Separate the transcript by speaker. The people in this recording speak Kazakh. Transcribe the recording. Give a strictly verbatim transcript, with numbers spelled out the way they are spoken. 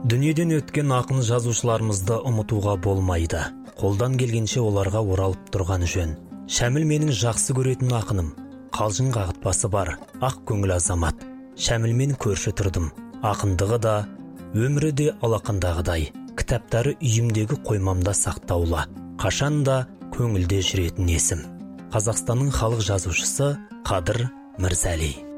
Speaker 1: Дүниеден өткен ақын жазушыларымызды ұмытуға болмайды. Қолдан келгенше оларға оралып тұрған жөн. Шәміл менің жақсы көретін ақыным. Қалжың қағытпасы бар, ақ көңіл азамат. Шәмілмен көрші тұрдым. Ақындығы да, өмірі де алақандағыдай. Кітаптары үйімдегі қоймамда сақтаулы. Қашанда көңілде жүретін есім. Қазақстанның халық жазушысы Қадыр Мырзалиев.